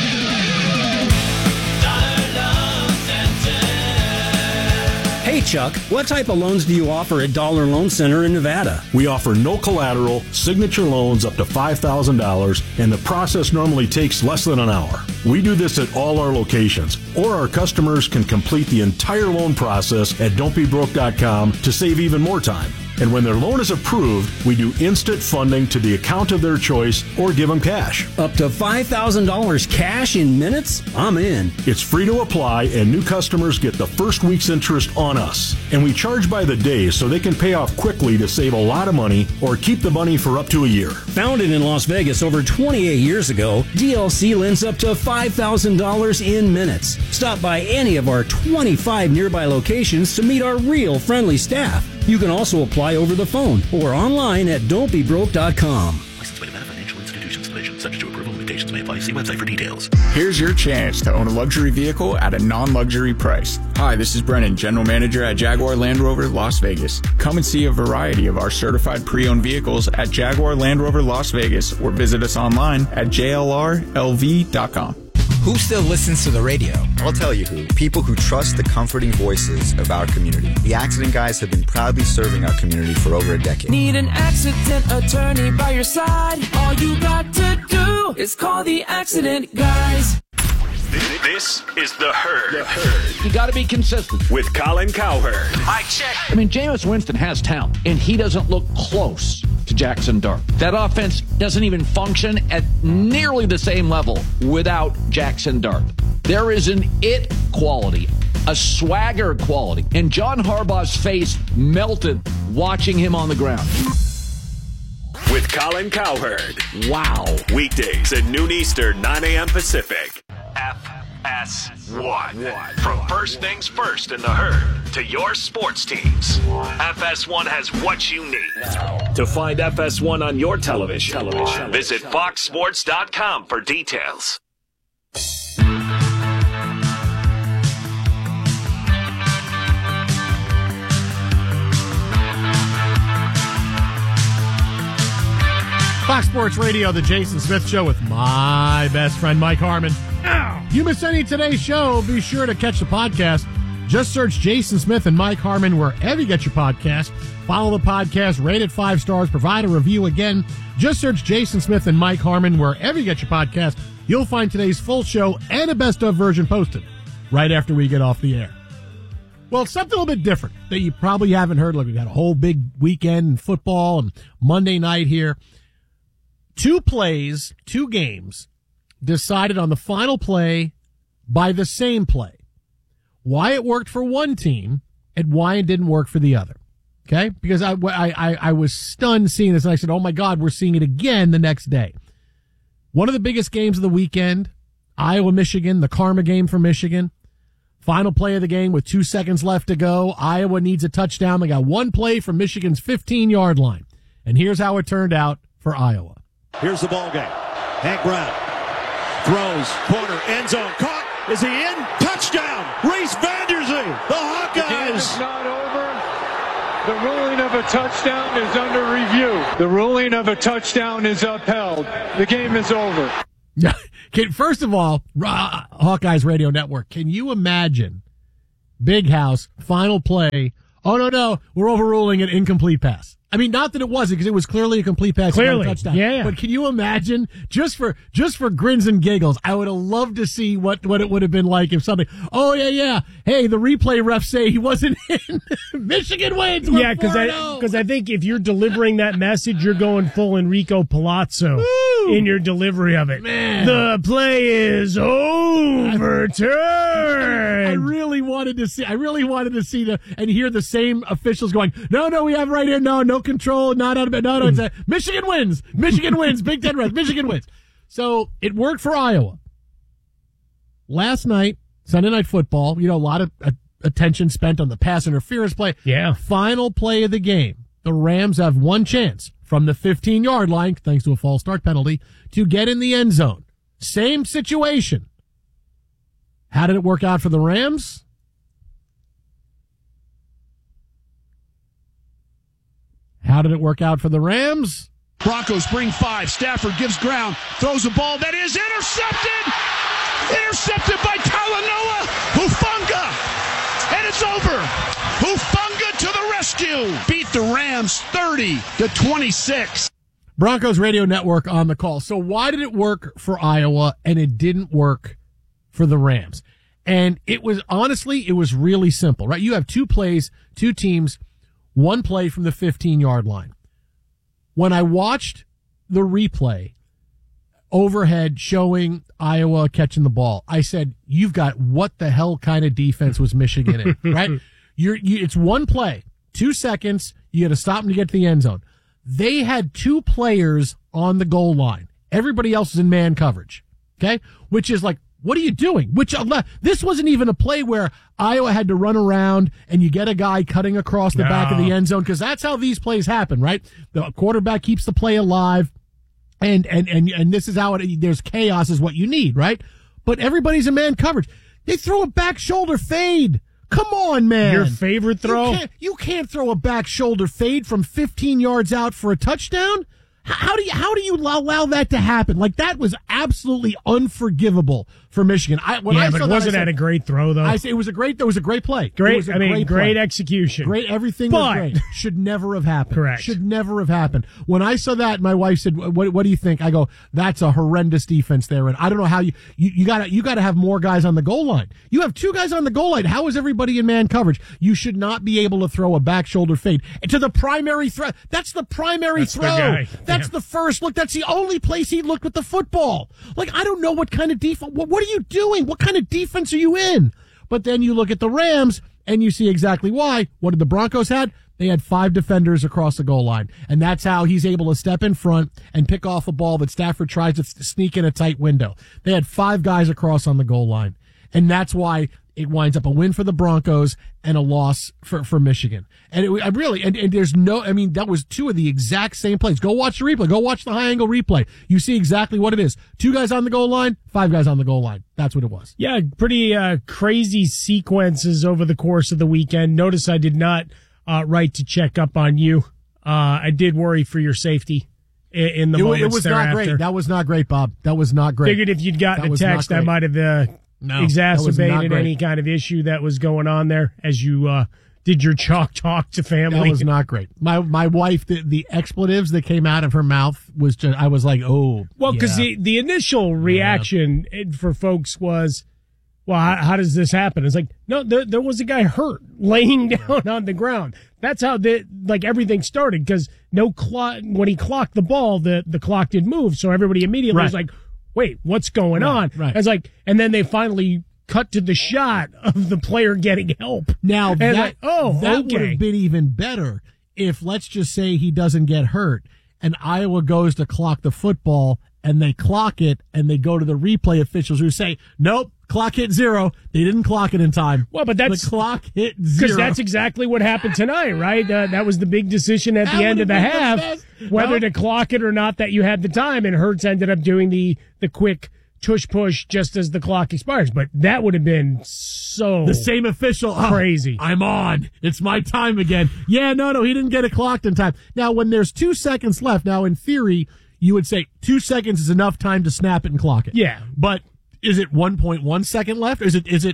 [SPEAKER 4] Hey Chuck, what type of loans do you offer at Dollar Loan Center in Nevada?
[SPEAKER 8] We offer no collateral, signature loans up to five thousand dollars, and the process normally takes less than an hour. We do this at all our locations, or our customers can complete the entire loan process at don't be broke dot com to save even more time. And when their loan is approved, we do instant funding to the account of their choice or give them cash.
[SPEAKER 4] Up to five thousand dollars cash in minutes? I'm in.
[SPEAKER 8] It's free to apply, and new customers get the first week's interest on us. And we charge by the day so they can pay off quickly to save a lot of money or keep the money for up to a year.
[SPEAKER 4] Founded in Las Vegas over twenty-eight years ago, D L C lends up to five thousand dollars in minutes. Stop by any of our twenty-five nearby locations to meet our real friendly staff. You can also apply over the phone or online at don't be broke dot com.
[SPEAKER 9] Licensed by Nevada Financial Institutions Division. Subject to approval. Limitations may apply. See website for details.
[SPEAKER 10] Here's your chance to own a luxury vehicle at a non-luxury price. Hi, this is Brennan, General Manager at Jaguar Land Rover Las Vegas. Come and see a variety of our certified pre-owned vehicles at Jaguar Land Rover Las Vegas or visit us online at j l r l v dot com.
[SPEAKER 11] Who still listens to the radio?
[SPEAKER 12] I'll tell you who. People who trust the comforting voices of our community. The Accident Guys have been proudly serving our community for over a decade.
[SPEAKER 3] Need an accident attorney by your side? All you got to do is call the Accident Guys.
[SPEAKER 16] This is The Herd. The Herd.
[SPEAKER 6] You got to be consistent.
[SPEAKER 16] With Colin Cowherd.
[SPEAKER 3] Mike check.
[SPEAKER 6] I mean, Jameis Winston has talent, and he doesn't look close to Jackson Dart. That offense doesn't even function at nearly the same level without Jackson Dart. There is an it quality, a swagger quality, and John Harbaugh's face melted watching him on the ground.
[SPEAKER 16] With Colin Cowherd.
[SPEAKER 6] Wow.
[SPEAKER 16] Weekdays at noon Eastern, nine a.m. Pacific. F S one. From first things first in the Herd to your sports teams. F S one has what you need. To find F S one on your television, television. Visit fox sports dot com for details.
[SPEAKER 1] Fox Sports Radio, the Jason Smith Show with my best friend, Mike Harmon. You miss any of today's show, be sure to catch the podcast. Just search Jason Smith and Mike Harmon wherever you get your podcast. Follow the podcast, rate it five stars, provide a review. Again, just search Jason Smith and Mike Harmon wherever you get your podcast. You'll find today's full show and a best-of version posted right after we get off the air. Well, it's something a little bit different that you probably haven't heard. Look, we've got a whole big weekend in football and Monday night here. Two plays, two games, decided on the final play by the same play. Why it worked for one team and why it didn't work for the other. Okay? Because I, I, I was stunned seeing this, and I said, oh my God, we're seeing it again the next day. One of the biggest games of the weekend, Iowa, Michigan, the karma game for Michigan. Final play of the game with two seconds left to go. Iowa needs a touchdown. They got one play from Michigan's fifteen-yard line. And here's how it turned out for Iowa.
[SPEAKER 13] Here's the ball game. Hank Brown throws, corner, end zone, caught. Is he in? Touchdown! Reese Vanderzee, the Hawkeyes.
[SPEAKER 14] The game is not over. The ruling of a touchdown is under review. The ruling of a touchdown is upheld. The game is over.
[SPEAKER 1] First of all, Hawkeyes Radio Network, can you imagine Big House, final play. Oh, no, no, we're overruling an incomplete pass. I mean, not that it wasn't, because it was clearly a complete pass.
[SPEAKER 2] Clearly,
[SPEAKER 1] touchdown.
[SPEAKER 2] yeah, yeah.
[SPEAKER 1] But can you imagine, just for just for grins and giggles, I would have loved to see what, what it would have been like if something, oh, yeah, yeah, hey, the replay refs say he wasn't in. Michigan wins.
[SPEAKER 2] Yeah, because I, because I think if you're delivering that message, you're going full Enrico Palazzo Woo! in your delivery of it.
[SPEAKER 1] Man.
[SPEAKER 2] The play is overturned.
[SPEAKER 1] I really wanted to see, I really wanted to see the, and hear the same officials going, no, no, we have right here, no, no control, not out of it, no, no, it's a, Michigan wins, Michigan wins, Big Ten refs, Michigan wins. So it worked for Iowa. Last night, Sunday Night Football, you know, a lot of uh, attention spent on the pass interference play.
[SPEAKER 2] Yeah.
[SPEAKER 1] Final play of the game. The Rams have one chance from the fifteen-yard line, thanks to a false start penalty, to get in the end zone. Same situation. How did it work out for the Rams? How did it work out for the Rams?
[SPEAKER 13] Broncos bring five. Stafford gives ground, throws a ball that is intercepted. Intercepted by Talanoa Hufanga. And it's over. Hufanga to the rescue. Beat the Rams thirty to twenty-six.
[SPEAKER 1] Broncos Radio Network on the call. So why did it work for Iowa and it didn't work for the Rams? And it was, honestly, it was really simple, right? You have two plays, two teams, one play from the fifteen-yard line. When I watched the replay overhead showing Iowa catching the ball, I said, you've got what the hell kind of defense was Michigan in, right? You're, you, it's one play, two seconds, you got to stop them to get to the end zone. They had two players on the goal line. Everybody else is in man coverage, okay? Which is like, what are you doing? Which this wasn't even a play where Iowa had to run around and you get a guy cutting across the no. back of the end zone, because that's how these plays happen, right? The quarterback keeps the play alive, and and and and this is how it. There's chaos is what you need, right? But everybody's in man coverage. They throw a back shoulder fade. Come on, man.
[SPEAKER 2] Your favorite throw?
[SPEAKER 1] You can't, you can't throw a back shoulder fade from fifteen yards out for a touchdown. How do you, how do you allow that to happen? Like, that was absolutely unforgivable for Michigan. I, when
[SPEAKER 2] yeah,
[SPEAKER 1] I
[SPEAKER 2] but
[SPEAKER 1] saw
[SPEAKER 2] wasn't
[SPEAKER 1] that, I said,
[SPEAKER 2] that a great throw, though?
[SPEAKER 1] I said it was a great, there was a great play.
[SPEAKER 2] Great,
[SPEAKER 1] I
[SPEAKER 2] mean,
[SPEAKER 1] great,
[SPEAKER 2] great
[SPEAKER 1] play.
[SPEAKER 2] execution.
[SPEAKER 1] Great, everything
[SPEAKER 2] but,
[SPEAKER 1] was great. Should never have happened.
[SPEAKER 2] Correct.
[SPEAKER 1] Should never have happened. When I saw that, my wife said, what, what do you think? I go, that's a horrendous defense there. And I don't know how you, you, you gotta, you gotta have more guys on the goal line. You have two guys on the goal line. How is everybody in man coverage? You should not be able to throw a back shoulder fade to the primary threat. That's the primary
[SPEAKER 2] that's
[SPEAKER 1] throw.
[SPEAKER 2] The guy.
[SPEAKER 1] That's
[SPEAKER 2] yeah.
[SPEAKER 1] the first look. That's the only place he looked with the football. Like, I don't know what kind of defense, what, what are you doing? What kind of defense are you in? But then you look at the Rams and you see exactly why. What did the Broncos had? They had five defenders across the goal line. And that's how he's able to step in front and pick off a ball that Stafford tries to sneak in a tight window. They had five guys across on the goal line. And that's why it winds up a win for the Broncos and a loss for, for Michigan. And it I really, and, and there's no, I mean, that was two of the exact same plays. Go watch the replay. Go watch the high angle replay. You see exactly what it is. Two guys on the goal line, five guys on the goal line. That's what it was.
[SPEAKER 2] Yeah, pretty uh, crazy sequences over the course of the weekend. Notice I did not uh, write to check up on you. Uh, I did worry for your safety in, in the
[SPEAKER 1] it,
[SPEAKER 2] moments
[SPEAKER 1] It was
[SPEAKER 2] thereafter.
[SPEAKER 1] not great. That was not great, Bob. That was not great.
[SPEAKER 2] Figured if you'd gotten
[SPEAKER 1] that
[SPEAKER 2] a text, I might have uh,
[SPEAKER 1] no,
[SPEAKER 2] exacerbated any kind of issue that was going on there as you uh, did your chalk talk to family.
[SPEAKER 1] That was not great. My my wife, the, the expletives that came out of her mouth was just, I was like, oh.
[SPEAKER 2] Well, because
[SPEAKER 1] yeah.
[SPEAKER 2] the, the initial reaction yeah. for folks was, well, how, how does this happen? It's like, no, there, there was a guy hurt laying down on the ground. That's how the like everything started, because no clock, when he clocked the ball, the, the clock didn't move. So everybody immediately
[SPEAKER 1] right.
[SPEAKER 2] was like, wait, what's going
[SPEAKER 1] right,
[SPEAKER 2] on?
[SPEAKER 1] Right.
[SPEAKER 2] I was like, and then they finally cut to the shot of the player getting help.
[SPEAKER 1] Now,
[SPEAKER 2] and
[SPEAKER 1] that,
[SPEAKER 2] like, oh,
[SPEAKER 1] that
[SPEAKER 2] okay.
[SPEAKER 1] would have been even better if, let's just say, he doesn't get hurt and Iowa goes to clock the football and they clock it and they go to the replay officials who say, nope, clock hit zero. They didn't clock it in time.
[SPEAKER 2] Well, but that's
[SPEAKER 1] the clock hit zero.
[SPEAKER 2] Because that's exactly what happened tonight, right? Uh, that was the big decision at
[SPEAKER 1] that
[SPEAKER 2] the end of the half,
[SPEAKER 1] the
[SPEAKER 2] whether
[SPEAKER 1] well,
[SPEAKER 2] to clock it or not, that you had the time. And Hurts ended up doing the, the quick tush push just as the clock expires. But that would have been so
[SPEAKER 1] the same official
[SPEAKER 2] crazy.
[SPEAKER 1] Oh, I'm on. It's my time again. Yeah, no, no, he didn't get it clocked in time. Now, when there's two seconds left, now in theory, you would say two seconds is enough time to snap it and clock it.
[SPEAKER 2] Yeah.
[SPEAKER 1] But is it one point one second left? Is it, is it,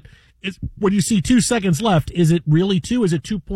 [SPEAKER 1] is, when you see two seconds left, is it really two? Is it two point?